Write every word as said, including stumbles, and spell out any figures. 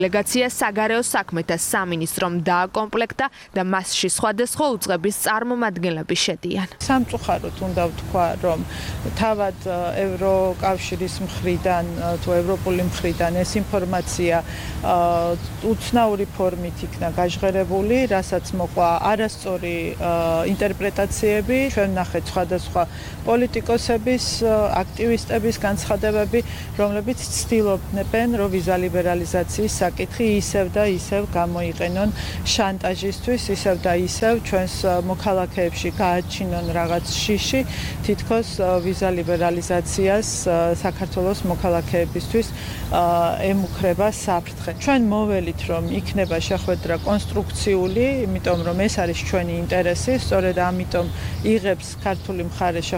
დელეგაცია საგარეო საქმეთა სამინისტრომ დააკომპლექტა და მასში სხვადასხვა უწყების წარმომადგენლები შედიან. სამწუხაროდ უნდა ვთქვა, რომ თავად ევროკავშირის მხრიდან თუ ევროპული მხრიდან ეს ინფორმაცია უცნაური ფორმით იქნა გაჟღერებული, რასაც მოყვა არასწორი ინტერპრეტაციები, ჩვენ ვნახეთ სხვადასხვა პოლიტიკოსების, აქტივისტების განცხადებები, რომლებიც ცდილობდნენ, რომ ვიზა ლიბერალიზაციის საკითხი ისევ და ისევ გამოიყენონ შანტაჟისთვის, ისევ და ისევ ჩვენს მოქალაქეებში გააჩინონ რაღაც შიში, თითქოს ვიზა ლიბერალიზაციას საქართველოს მოქალაქეებისთვის ემუქრება საფრთხე. ჩვენ მოველით, რომ იქნება შეხვედრა კონსტრუქციული, იმიტომ რომ ეს არის ჩვენი ინტერესი, სწორედ ამიტომ იღებს ქართული მხარე